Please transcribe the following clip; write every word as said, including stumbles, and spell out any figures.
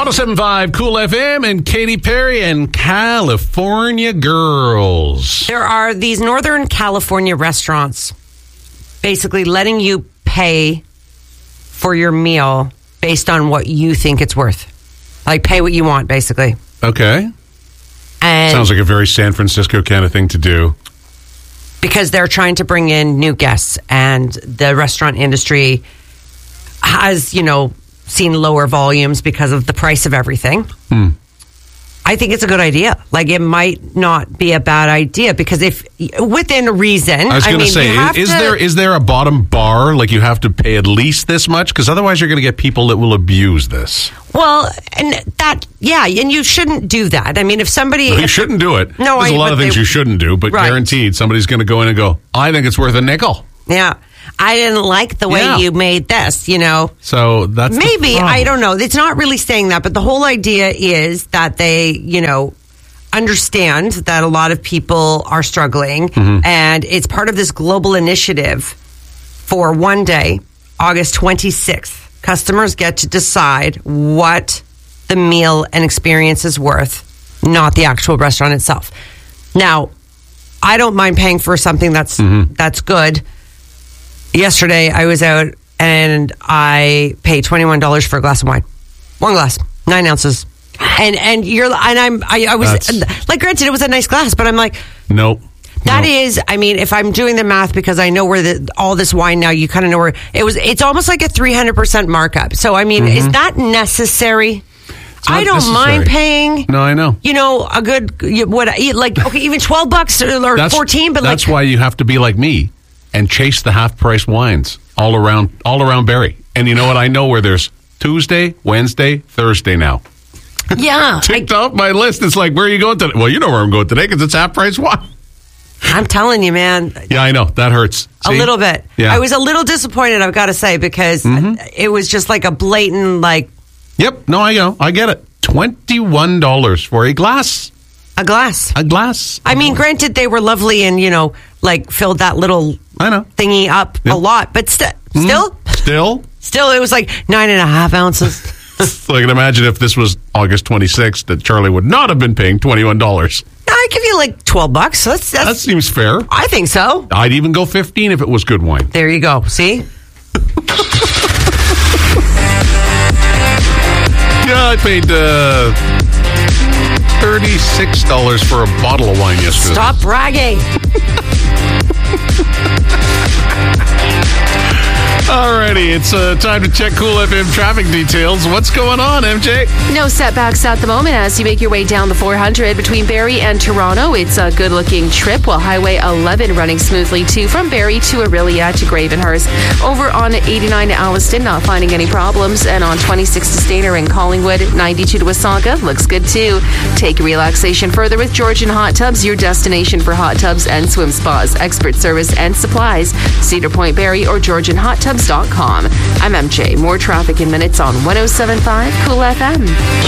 one oh seven point five Cool F M and Katy Perry and California Girls. There are these Northern California restaurants basically letting you pay for your meal based on what you think it's worth. Like, pay what you want, basically. Okay. And sounds like a very San Francisco kind of thing to do. Because they're trying to bring in new guests, and the restaurant industry has, you know, seen lower volumes because of the price of everything. Hmm. I think it's a good idea. Like, it might not be a bad idea, because if within reason, I was going to say, is to, there is there a bottom bar? Like, you have to pay at least this much? Because otherwise you're going to get people that will abuse this. Well, and that, yeah, and you shouldn't do that. I mean, if somebody... No, you shouldn't do it. No, There's I, a lot of things they, you shouldn't do, but right. guaranteed somebody's going to go in and go, I think it's worth a nickel. Yeah. I didn't like the way yeah. you made this, you know. So that's maybe, the I don't know. It's not really saying that, but the whole idea is that they, you know, understand that a lot of people are struggling, mm-hmm. and it's part of this global initiative for one day, August twenty-sixth. Customers get to decide what the meal and experience is worth, not the actual restaurant itself. Now, I don't mind paying for something that's mm-hmm. that's good. Yesterday, I was out and I paid twenty-one dollars for a glass of wine. One glass, nine ounces. And and you're and I'm I, I was That's, like, granted, it was a nice glass, but I'm like, nope. That nope. is, I mean, if I'm doing the math, because I know where the, all this wine now, you kind of know where it was. It's almost like a three hundred percent markup. So I mean, mm-hmm. is that necessary? I don't necessary. mind paying. No, I know. You know, a good what like okay, even twelve bucks or that's, fourteen, but that's like, why you have to be like me and chase the half price wines all around all around Barrie. And you know what? I know where there's Tuesday, Wednesday, Thursday now. Yeah. Ticked I, off my list. It's like, where are you going today? Well, you know where I'm going today because it's half price wine. I'm telling you, man. Yeah, I know. That hurts. See? A little bit. Yeah. I was a little disappointed, I've got to say, because mm-hmm. it was just like a blatant, like... Yep. No, I know. I get it. twenty-one dollars for a glass. A glass. A glass. I mean, granted, they were lovely and, you know, like, filled that little I know. thingy up yep. a lot. But st- mm-hmm. still? Still? Still, it was like nine and a half ounces. So I can imagine if this was August twenty-sixth, that Charlie would not have been paying twenty-one dollars. I'd give you like twelve bucks. So that's, that's, that seems fair. I think so. I'd even go fifteen if it was good wine. There you go. See? Yeah, I paid uh, thirty-six dollars for a bottle of wine yesterday. Stop bragging. Alrighty, it's uh, time to check Cool F M traffic details. What's going on, M J? No setbacks at the moment as you make your way down the four hundred between Barrie and Toronto. It's a good-looking trip, while Highway eleven running smoothly too from Barrie to Orillia to Gravenhurst. Over on eighty-nine to Alliston, not finding any problems, and on twenty-six to Stainer and Collingwood, ninety-two to Wasaga, looks good too. Take relaxation further with Georgian Hot Tubs, your destination for hot tubs and swim spas, expert service and supplies. Cedar Point Barrie or georgian hot tubs dot com. I'm M J. More traffic in minutes on one oh seven point five Cool F M.